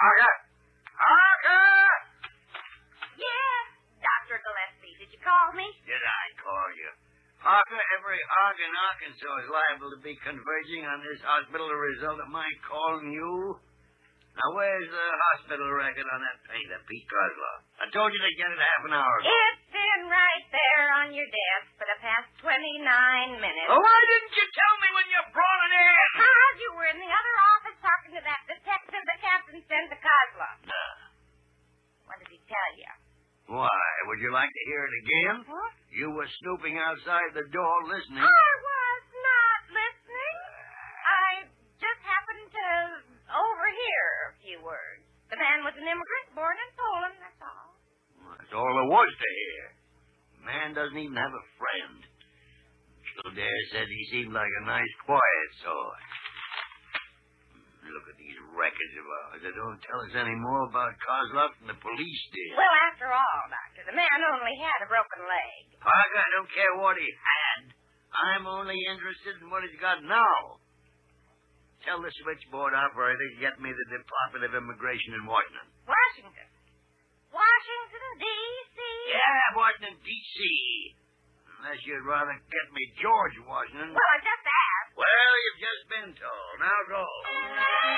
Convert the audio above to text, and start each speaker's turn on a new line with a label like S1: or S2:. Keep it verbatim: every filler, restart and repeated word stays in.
S1: Parker! Parker!
S2: Yes, Doctor Gillespie. Did you call me?
S1: Did I call you? Parker, every arc in Arkansas is liable to be converging on this hospital as a result of my calling you. Now, where's the hospital record on that painter, Pete Kozlov? I told you to get it half an hour ago.
S2: It's been right there on your desk for the past twenty-nine minutes.
S1: Well, why didn't you tell me when you brought it in?
S2: Because you were in the other office talking to that detective the captain sent to Kozlov.
S1: Uh,
S2: What did he tell you?
S1: why, would you like to hear it again?
S2: Huh?
S1: You were snooping outside the door listening.
S2: I was not listening. I just happened to overhear a few words. The man was an immigrant born in Poland, that's all.
S1: That's all there was to hear. Man doesn't even have a friend. Kildare said he seemed like a nice, quiet sort. Look at these records of ours. They don't tell us any more about Kozlov than the police did.
S2: Well, after all, Doctor, the man only had a broken leg.
S1: Parker, I don't care what he had. I'm only interested in what he's got now. Tell the switchboard operator to get me the Department of Immigration in Washington.
S2: Washington. Washington, D C?
S1: Yeah, Washington, D C Unless you'd rather get me George Washington.
S2: Well, I just asked.
S1: Well, you've just been told. Now go.